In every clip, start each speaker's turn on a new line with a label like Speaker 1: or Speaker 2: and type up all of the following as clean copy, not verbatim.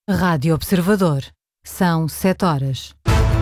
Speaker 1: Rádio Observador. São 7 horas.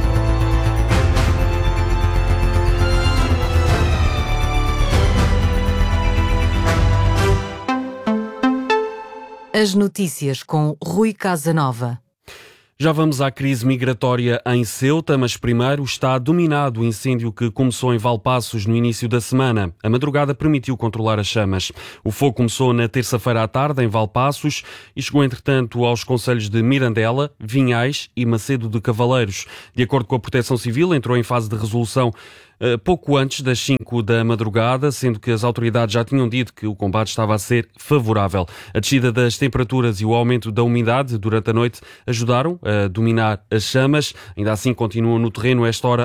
Speaker 1: As notícias com Rui Casanova.
Speaker 2: Já vamos à crise migratória em Ceuta, mas primeiro está dominado o incêndio que começou em Valpaços no início da semana. A madrugada permitiu controlar as chamas. O fogo começou na terça-feira à tarde em Valpaços e chegou, entretanto, aos concelhos de Mirandela, Vinhais e Macedo de Cavaleiros. De acordo com a Proteção Civil, entrou em fase de resolução pouco antes das 5 da madrugada, sendo que as autoridades já tinham dito que o combate estava a ser favorável. A descida das temperaturas e o aumento da umidade durante a noite ajudaram a dominar as chamas. Ainda assim, continuam no terreno, a esta hora,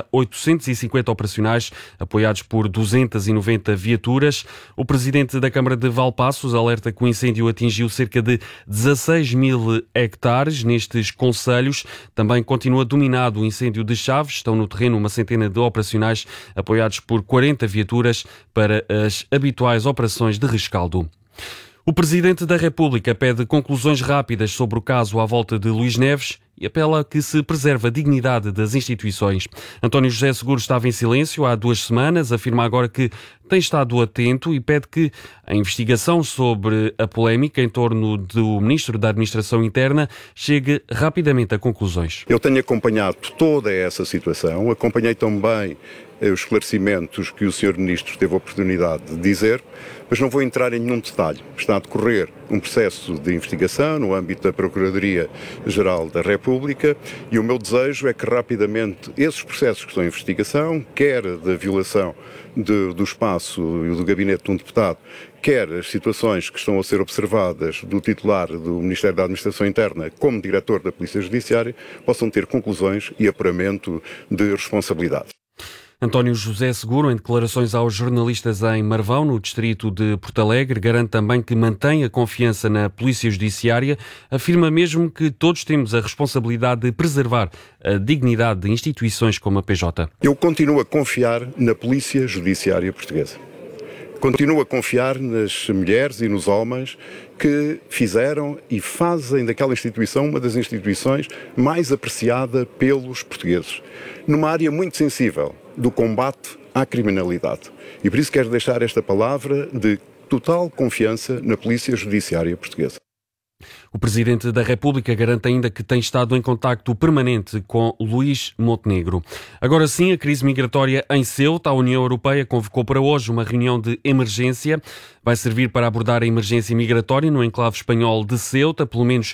Speaker 2: 850 operacionais, apoiados por 290 viaturas. O presidente da Câmara de Valpaços alerta que o incêndio atingiu cerca de 16 mil hectares nestes concelhos. Também continua dominado o incêndio de Chaves. Estão no terreno uma centena de operacionais, apoiados por 40 viaturas para as habituais operações de rescaldo. O Presidente da República pede conclusões rápidas sobre o caso à volta de Luís Neves e apela a que se preserve a dignidade das instituições. António José Seguro estava em silêncio há 2 semanas, afirma agora que tem estado atento e pede que a investigação sobre a polémica em torno do Ministro da Administração Interna chegue rapidamente a conclusões.
Speaker 3: Eu tenho acompanhado toda essa situação, acompanhei também os esclarecimentos que o Sr. Ministro teve a oportunidade de dizer, mas não vou entrar em nenhum detalhe. Está a decorrer um processo de investigação no âmbito da Procuradoria-Geral da República e o meu desejo é que rapidamente esses processos que estão em investigação, quer da violação do espaço e do gabinete de um deputado, quer as situações que estão a ser observadas do titular do Ministério da Administração Interna como diretor da Polícia Judiciária, possam ter conclusões e apuramento de responsabilidade.
Speaker 2: António José Seguro, em declarações aos jornalistas em Marvão, no distrito de Porto Alegre, garante também que mantém a confiança na Polícia Judiciária, afirma mesmo que todos temos a responsabilidade de preservar a dignidade de instituições como a PJ.
Speaker 3: Eu continuo a confiar na Polícia Judiciária portuguesa. Continuo a confiar nas mulheres e nos homens que fizeram e fazem daquela instituição uma das instituições mais apreciada pelos portugueses, numa área muito sensível do combate à criminalidade. E por isso quero deixar esta palavra de total confiança na Polícia Judiciária portuguesa.
Speaker 2: O Presidente da República garante ainda que tem estado em contacto permanente com Luís Montenegro. Agora sim, a crise migratória em Ceuta. A União Europeia convocou para hoje uma reunião de emergência. Vai servir para abordar a emergência migratória no enclave espanhol de Ceuta. Pelo menos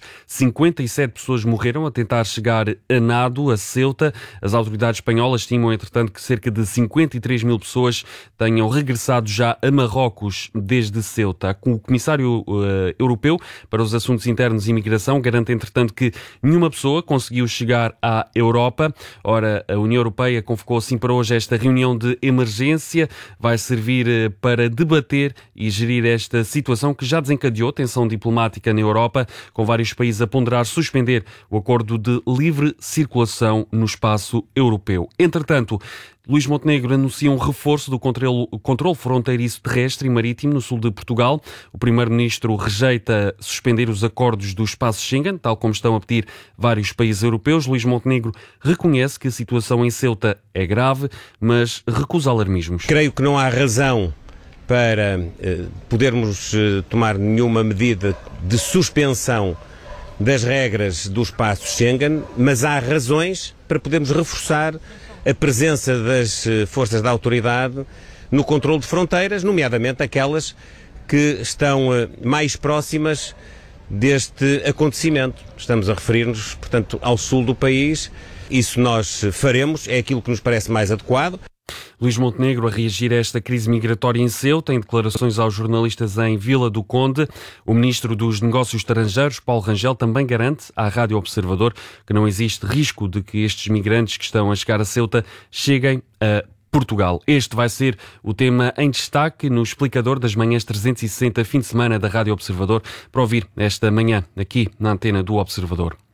Speaker 2: 57 pessoas morreram a tentar chegar a nado a Ceuta. As autoridades espanholas estimam, entretanto, que cerca de 53 mil pessoas tenham regressado já a Marrocos desde Ceuta. O Comissário Europeu para os Assuntos Internos e Imigração garante, entretanto, que nenhuma pessoa conseguiu chegar à Europa. Ora, a União Europeia convocou assim para hoje esta reunião de emergência. Vai servir para debater e gerir esta situação que já desencadeou tensão diplomática na Europa, com vários países a ponderar suspender o acordo de livre circulação no espaço europeu. Entretanto, Luís Montenegro anuncia um reforço do controle fronteiriço terrestre e marítimo no sul de Portugal. O primeiro-ministro rejeita suspender os acordos do espaço Schengen, tal como estão a pedir vários países europeus. Luís Montenegro reconhece que a situação em Ceuta é grave, mas recusa alarmismos.
Speaker 4: Creio que não há razão para podermos tomar nenhuma medida de suspensão das regras do espaço Schengen, mas há razões para podermos reforçar a presença das forças da autoridade no controle de fronteiras, nomeadamente aquelas que estão mais próximas deste acontecimento. Estamos a referir-nos, portanto, ao sul do país. Isso nós faremos, é aquilo que nos parece mais adequado.
Speaker 2: Luís Montenegro a reagir a esta crise migratória em Ceuta, em declarações aos jornalistas em Vila do Conde. O Ministro dos Negócios Estrangeiros, Paulo Rangel, também garante à Rádio Observador que não existe risco de que estes migrantes que estão a chegar a Ceuta cheguem a Portugal. Este vai ser o tema em destaque no explicador das manhãs 360 fim de semana da Rádio Observador, para ouvir esta manhã aqui na antena do Observador.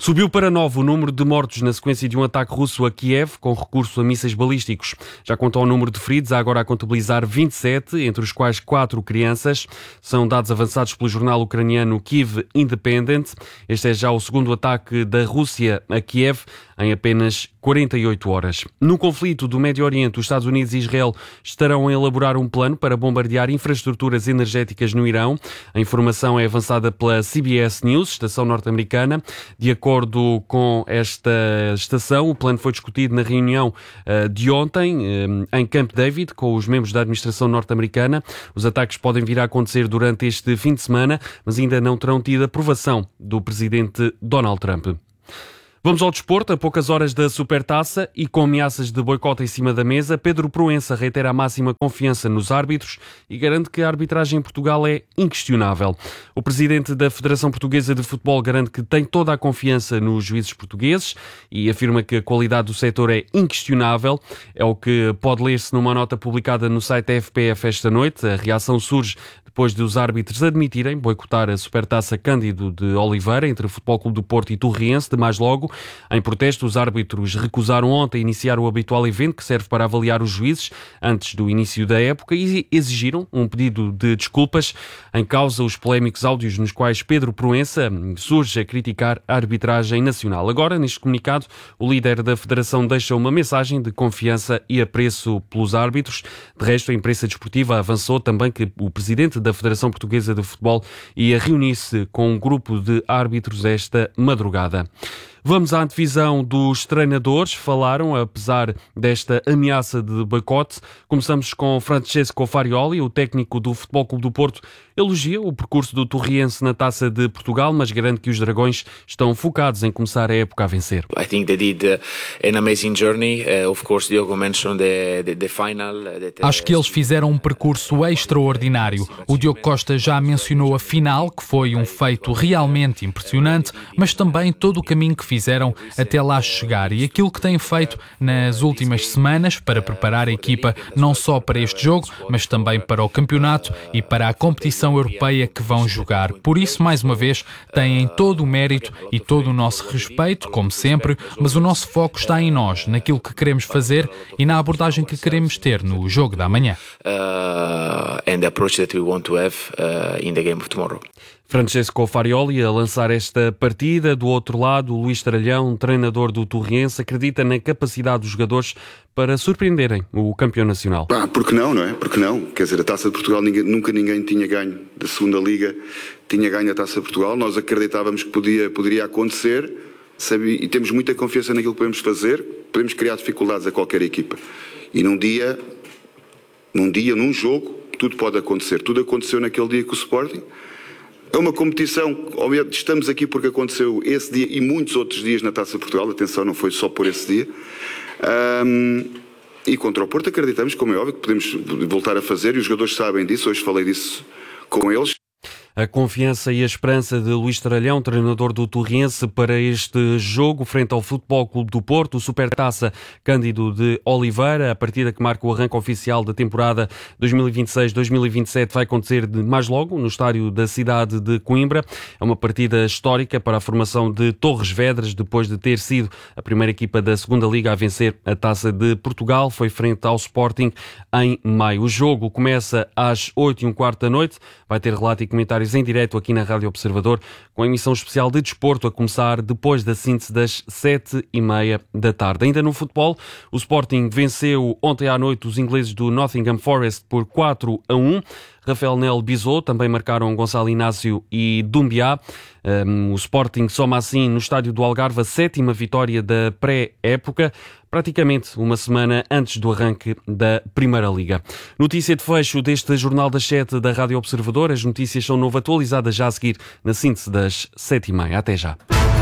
Speaker 2: Subiu para 9 o número de mortos na sequência de um ataque russo a Kiev, com recurso a mísseis balísticos. Já quanto ao número de feridos, há agora a contabilizar 27, entre os quais 4 crianças. São dados avançados pelo jornal ucraniano Kyiv Independent. Este é já o segundo ataque da Rússia a Kiev em apenas 48 horas. No conflito do Médio Oriente, os Estados Unidos e Israel estarão a elaborar um plano para bombardear infraestruturas energéticas no Irão. A informação é avançada pela CBS News, estação norte-americana. De acordo com esta estação, o plano foi discutido na reunião de ontem em Camp David com os membros da administração norte-americana. Os ataques podem vir a acontecer durante este fim de semana, mas ainda não terão tido aprovação do presidente Donald Trump. Vamos ao desporto. A poucas horas da Supertaça e com ameaças de boicote em cima da mesa, Pedro Proença reitera a máxima confiança nos árbitros e garante que a arbitragem em Portugal é inquestionável. O presidente da Federação Portuguesa de Futebol garante que tem toda a confiança nos juízes portugueses e afirma que a qualidade do setor é inquestionável. É o que pode ler-se numa nota publicada no site da FPF esta noite. A reação surge depois de os árbitros admitirem boicotar a Supertaça Cândido de Oliveira entre o Futebol Clube do Porto e Torriense de mais logo. Em protesto, os árbitros recusaram ontem iniciar o habitual evento que serve para avaliar os juízes antes do início da época e exigiram um pedido de desculpas. Em causa, os polémicos áudios nos quais Pedro Proença surge a criticar a arbitragem nacional. Agora, neste comunicado, o líder da Federação deixa uma mensagem de confiança e apreço pelos árbitros. De resto, a imprensa desportiva avançou também que o presidente da Federação Portuguesa de Futebol ia reunir-se com um grupo de árbitros esta madrugada. Vamos à antevisão dos treinadores. Falaram, apesar desta ameaça de boicote. Começamos com Francesco Farioli, o técnico do Futebol Clube do Porto. Elogia o percurso do Torriense na Taça de Portugal, mas garante que os Dragões estão focados em começar a época a vencer.
Speaker 5: I think they did an amazing journey. Of course, Diogo mentioned the final.
Speaker 6: Acho que eles fizeram um percurso extraordinário. O Diogo Costa já mencionou a final, que foi um feito realmente impressionante, mas também todo o caminho que fizeram até lá chegar e aquilo que têm feito nas últimas semanas para preparar a equipa não só para este jogo, mas também para o campeonato e para a competição europeia que vão jogar. Por isso, mais uma vez, têm todo o mérito e todo o nosso respeito, como sempre, mas o nosso foco está em nós, naquilo que queremos fazer e na abordagem que queremos ter no jogo da manhã.
Speaker 5: And the approach that we want to have in the game of tomorrow.
Speaker 2: Francesco Farioli a lançar esta partida. Do outro lado, o Luís Tralhão, treinador do Torriense, acredita na capacidade dos jogadores para surpreenderem o campeão nacional.
Speaker 7: Porque não é? Porque não? Quer dizer, a Taça de Portugal nunca ninguém tinha ganho da segunda Liga, tinha ganho a Taça de Portugal. Nós acreditávamos que poderia acontecer, e temos muita confiança naquilo que podemos fazer. Podemos criar dificuldades a qualquer equipa. E num jogo, tudo pode acontecer. Tudo aconteceu naquele dia com o Sporting. É uma competição, obviamente estamos aqui porque aconteceu esse dia e muitos outros dias na Taça de Portugal, atenção, não foi só por esse dia. E contra o Porto acreditamos, como é óbvio, que podemos voltar a fazer e os jogadores sabem disso, hoje falei disso com eles.
Speaker 2: A confiança e a esperança de Luís Tralhão, treinador do Torriense, para este jogo frente ao Futebol Clube do Porto, o Supertaça Cândido de Oliveira. A partida que marca o arranque oficial da temporada 2026-2027 vai acontecer mais logo no estádio da cidade de Coimbra. É uma partida histórica para a formação de Torres Vedras, depois de ter sido a primeira equipa da segunda Liga a vencer a Taça de Portugal. Foi frente ao Sporting em maio. O jogo começa às 8h15 da noite. Vai ter relato e comentários em direto aqui na Rádio Observador, com a emissão especial de desporto a começar depois da síntese das 7h30 da tarde. Ainda no futebol, o Sporting venceu ontem à noite os ingleses do Nottingham Forest por 4-1. Rafael Nel Bizot, também marcaram Gonçalo Inácio e Dumbiá. O Sporting soma assim no estádio do Algarve a 7ª vitória da pré-época, praticamente uma semana antes do arranque da Primeira Liga. Notícia de fecho deste Jornal das 7 da Rádio Observador. As notícias são novo atualizadas já a seguir na síntese das 7h30. Até já.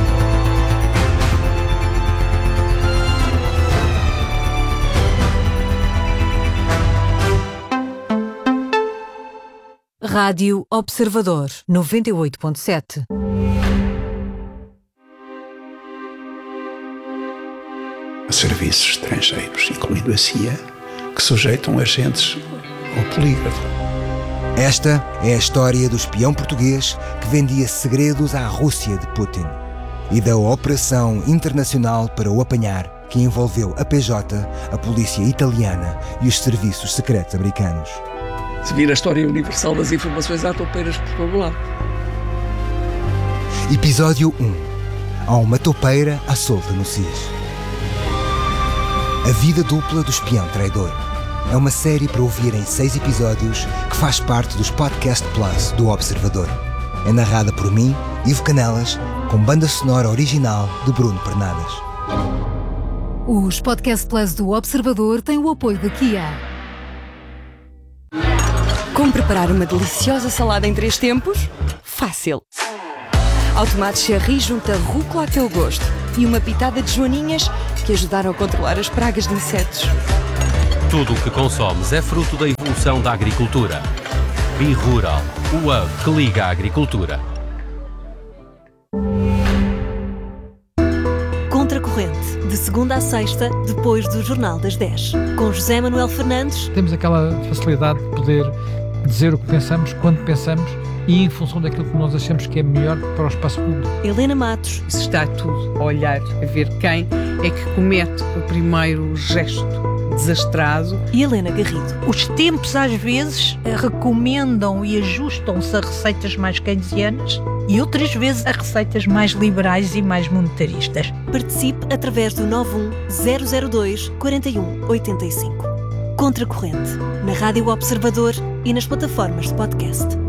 Speaker 1: Rádio Observador 98.7.
Speaker 8: Serviços estrangeiros, incluindo a CIA, que sujeitam agentes ao polígrafo.
Speaker 9: Esta é a história do espião português que vendia segredos à Rússia de Putin. e da Operação Internacional para o Apanhar, que envolveu a PJ, a polícia italiana e os serviços secretos americanos.
Speaker 10: Se vir a história universal das informações, há toupeiras por todo lado.
Speaker 9: Episódio 1. Há uma toupeira à solta no SIS. A vida dupla do espião traidor. É uma série para ouvir em 6 episódios que faz parte dos Podcast Plus do Observador. É narrada por mim, Ivo Canelas, com banda sonora original de Bruno Pernadas.
Speaker 1: Os Podcast Plus do Observador têm o apoio da Kia.
Speaker 11: Como preparar uma deliciosa salada em 3 tempos? Fácil! Ao tomate cherry junta rúcula a teu gosto e uma pitada de joaninhas que ajudaram a controlar as pragas de insetos.
Speaker 12: Tudo o que consomes é fruto da evolução da agricultura. BeRural, o hub que liga a agricultura.
Speaker 13: Contracorrente, de segunda a sexta, depois do Jornal das 10. Com José Manuel Fernandes.
Speaker 14: Temos aquela facilidade de poder dizer o que pensamos, quando pensamos e em função daquilo que nós achamos que é melhor para o espaço público.
Speaker 13: Helena Matos.
Speaker 15: Isso está tudo a olhar, a ver quem é que comete o primeiro gesto desastrado.
Speaker 13: E Helena Garrido.
Speaker 16: Os tempos às vezes recomendam e ajustam-se a receitas mais keynesianas e outras vezes a receitas mais liberais e mais monetaristas.
Speaker 13: Participe através do 91002-4185. Contracorrente, na Rádio Observador e nas plataformas de podcast.